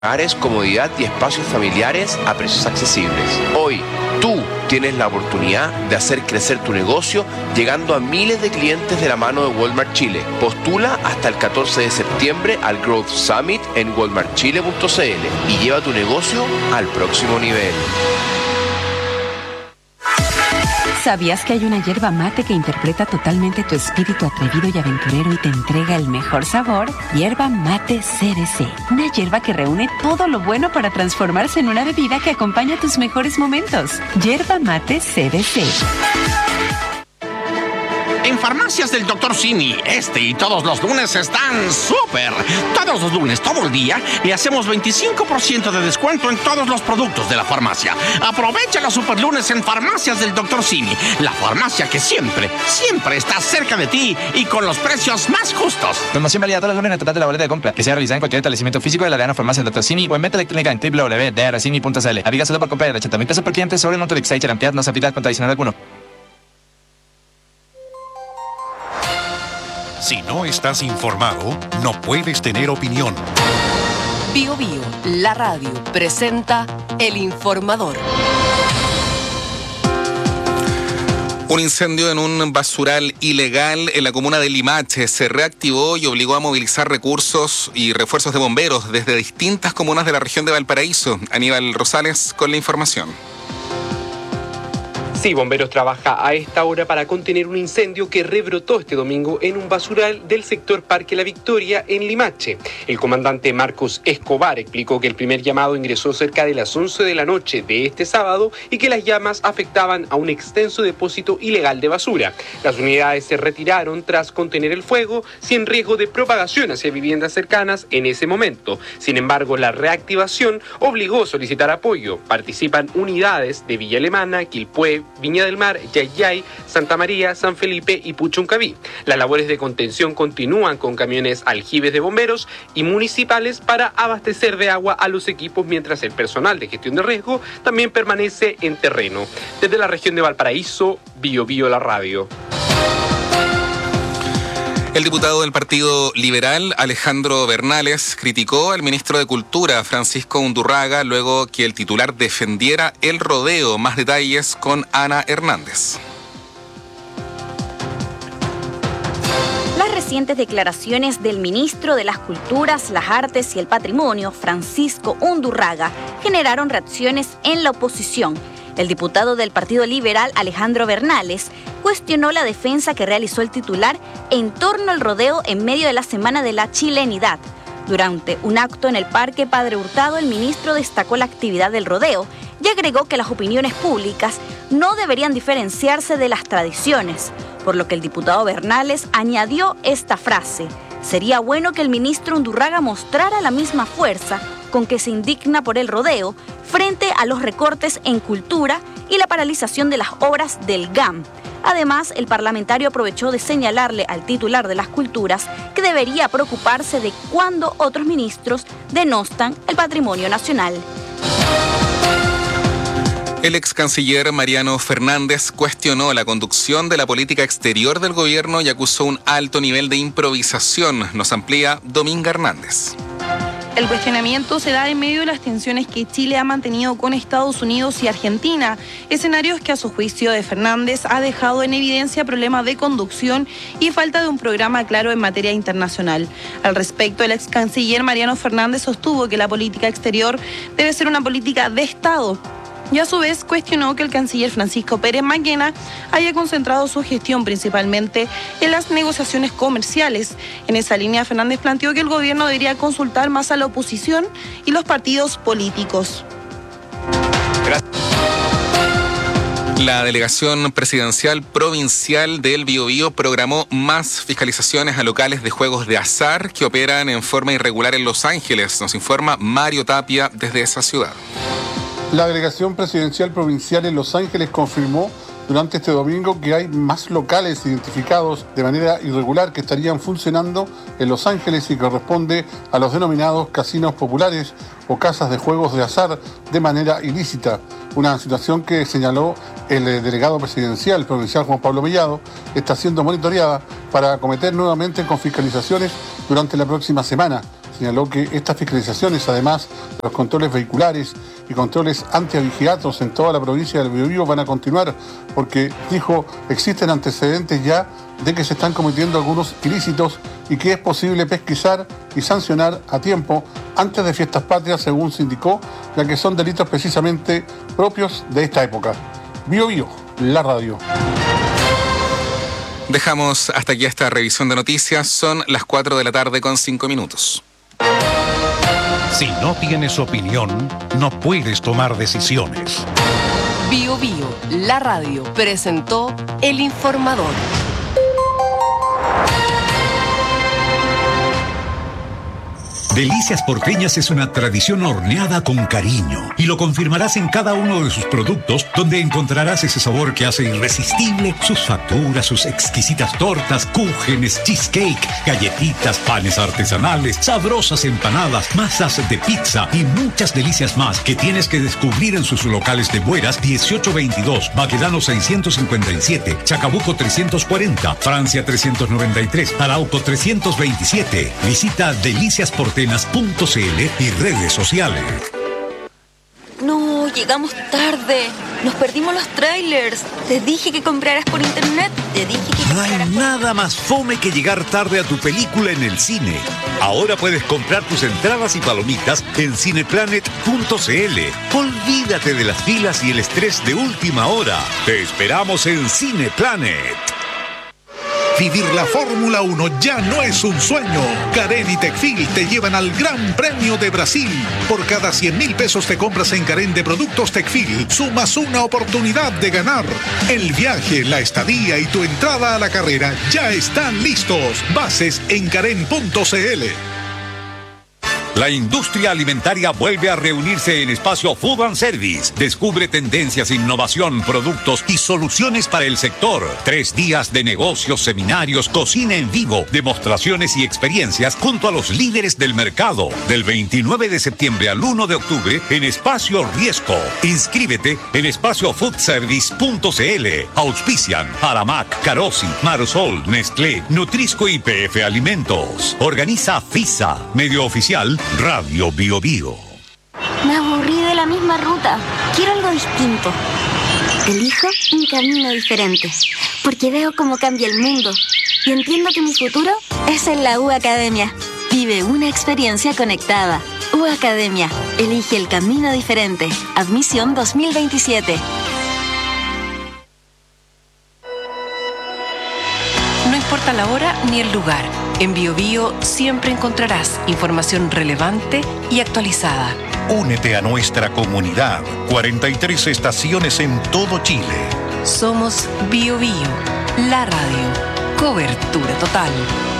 comodidad y espacios familiares a precios accesibles. Hoy, tú tienes la oportunidad de hacer crecer tu negocio llegando a miles de clientes de la mano de Walmart Chile. Postula hasta el 14 de septiembre al Growth Summit en walmartchile.cl y lleva tu negocio al próximo nivel. ¿Sabías que hay una yerba mate que interpreta totalmente tu espíritu atrevido y aventurero y te entrega el mejor sabor? Yerba Mate CDC. Una yerba que reúne todo lo bueno para transformarse en una bebida que acompaña tus mejores momentos. Yerba Mate CDC. En Farmacias del Dr. Simi, y todos los lunes están súper. Todos los lunes, todo el día, le hacemos 25% de descuento en todos los productos de la farmacia. Aprovecha los super lunes en Farmacias del Dr. Simi, la farmacia que siempre está cerca de ti y con los precios más justos. Promoción válida todos los lunes en el total de la boleta de compra, que sea realizada en cualquier establecimiento físico de la Arena Farmacia del Dr. Simi o en venta electrónica en www.drcimi.cl. Aplica solo por compra de 80.000 pesos por cliente sobre Notolix. Hay cantidad no se aplica con adicional alguno. Si no estás informado, no puedes tener opinión. Bio Bio, la radio, presenta El Informador. Un incendio en un basural ilegal en la comuna de Limache se reactivó y obligó a movilizar recursos y refuerzos de bomberos desde distintas comunas de la región de Valparaíso. Aníbal Rosales con la información. Sí, Bomberos trabaja a esta hora para contener un incendio que rebrotó este domingo en un basural del sector Parque La Victoria en Limache. El comandante Marcos Escobar explicó que el primer llamado ingresó cerca de las 11 de la noche de este sábado y que las llamas afectaban a un extenso depósito ilegal de basura. Las unidades se retiraron tras contener el fuego sin riesgo de propagación hacia viviendas cercanas en ese momento. Sin embargo, la reactivación obligó a solicitar apoyo. Participan unidades de Villa Alemana, Quilpué, Viña del Mar, Yayay, Santa María, San Felipe y Puchuncaví. Las labores de contención continúan con camiones aljibes de bomberos y municipales para abastecer de agua a los equipos, mientras el personal de gestión de riesgo también permanece en terreno. Desde la región de Valparaíso, Bio Bio la radio. El diputado del Partido Liberal, Alejandro Bernales, criticó al ministro de Cultura, Francisco Undurraga, luego que el titular defendiera el rodeo. Más detalles con Ana Hernández. Las recientes declaraciones del ministro de las Culturas, las Artes y el Patrimonio, Francisco Undurraga, generaron reacciones en la oposición. El diputado del Partido Liberal, Alejandro Bernales, cuestionó la defensa que realizó el titular en torno al rodeo en medio de la Semana de la Chilenidad. Durante un acto en el Parque Padre Hurtado, el ministro destacó la actividad del rodeo y agregó que las opiniones públicas no deberían diferenciarse de las tradiciones, por lo que el diputado Bernales añadió esta frase: sería bueno que el ministro Undurraga mostrara la misma fuerza con que se indigna por el rodeo frente a los recortes en cultura y la paralización de las obras del GAM. Además, el parlamentario aprovechó de señalarle al titular de las culturas que debería preocuparse de cuando otros ministros denostan el patrimonio nacional. El ex canciller Mariano Fernández cuestionó la conducción de la política exterior del gobierno y acusó un alto nivel de improvisación. Nos amplía Dominga Hernández. El cuestionamiento se da en medio de las tensiones que Chile ha mantenido con Estados Unidos y Argentina, escenarios que a su juicio de Fernández ha dejado en evidencia problemas de conducción y falta de un programa claro en materia internacional. Al respecto, el ex canciller Mariano Fernández sostuvo que la política exterior debe ser una política de Estado. Y a su vez cuestionó que el canciller Francisco Pérez Maquena haya concentrado su gestión principalmente en las negociaciones comerciales. En esa línea, Fernández planteó que el gobierno debería consultar más a la oposición y los partidos políticos. La delegación presidencial provincial del Biobío programó más fiscalizaciones a locales de juegos de azar que operan en forma irregular en Los Ángeles. Nos informa Mario Tapia desde esa ciudad. La delegación presidencial provincial en Los Ángeles confirmó durante este domingo que hay más locales identificados de manera irregular que estarían funcionando en Los Ángeles y corresponde a los denominados casinos populares o casas de juegos de azar de manera ilícita. Una situación que señaló el delegado presidencial provincial Juan Pablo Mellado está siendo monitoreada para acometer nuevamente con fiscalizaciones durante la próxima semana. señaló que estas fiscalizaciones, además de los controles vehiculares y controles antiabigeatos en toda la provincia del Biobío, van a continuar porque, dijo, existen antecedentes ya de que se están cometiendo algunos ilícitos y que es posible pesquisar y sancionar a tiempo antes de fiestas patrias, según se indicó, ya que son delitos precisamente propios de esta época. Biobío, la radio. Dejamos hasta aquí esta revisión de noticias. Son las 4 de la tarde con 5 minutos. Si no tienes opinión, no puedes tomar decisiones. Bio Bio, la radio, presentó El Informador. Delicias Porteñas es una tradición horneada con cariño y lo confirmarás en cada uno de sus productos, donde encontrarás ese sabor que hace irresistible sus facturas, sus exquisitas tortas, cúgenes, cheesecake, galletitas, panes artesanales, sabrosas empanadas, masas de pizza y muchas delicias más que tienes que descubrir en sus locales de Bueras 1822, Baquedano 657, Chacabuco 340, Francia 393, Arauco 327. Visita Delicias Porteñas.cl y redes sociales. No, llegamos tarde. Nos perdimos los trailers. Te dije que compraras por internet. No hay nada más fome que llegar tarde a tu película en el cine. Ahora puedes comprar tus entradas y palomitas en cineplanet.cl. Olvídate de las filas y el estrés de última hora. Te esperamos en Cineplanet. Vivir la Fórmula 1 ya no es un sueño. Carén y Tecfil te llevan al Gran Premio de Brasil. Por cada 100.000 pesos te compras en Carén de productos Tecfil, sumas una oportunidad de ganar. El viaje, la estadía y tu entrada a la carrera ya están listos. Bases en carén.cl. La industria alimentaria vuelve a reunirse en Espacio Food and Service. Descubre tendencias, innovación, productos y soluciones para el sector. 3 días de negocios, seminarios, cocina en vivo, demostraciones y experiencias junto a los líderes del mercado. Del 29 de septiembre al 1 de octubre en Espacio Riesco. Inscríbete en espaciofoodservice.cl. Auspician Aramac, Carosi, Marosol, Nestlé, Nutrisco y PF Alimentos. Organiza FISA, medio oficial Radio Bio Bio. Me aburrí de la misma ruta. Quiero algo distinto. Elijo un camino diferente, porque veo cómo cambia el mundo y entiendo que mi futuro es en la U Academia. Vive una experiencia conectada. U Academia. Elige el camino diferente. Admisión 2027. No importa la hora ni el lugar. En Bio Bio siempre encontrarás información relevante y actualizada. Únete a nuestra comunidad. 43 estaciones en todo Chile. Somos Bio Bio, la radio. Cobertura total.